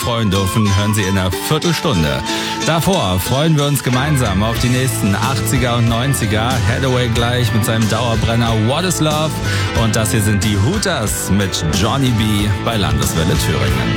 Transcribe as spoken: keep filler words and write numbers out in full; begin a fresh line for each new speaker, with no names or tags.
freuen dürfen, hören Sie in einer Viertelstunde. Davor freuen wir uns gemeinsam auf die nächsten achtziger und neunziger. Hathaway gleich mit seinem Dauerbrenner What is Love. Und das hier sind die Hooters mit Johnny B. bei Landeswelle Thüringen.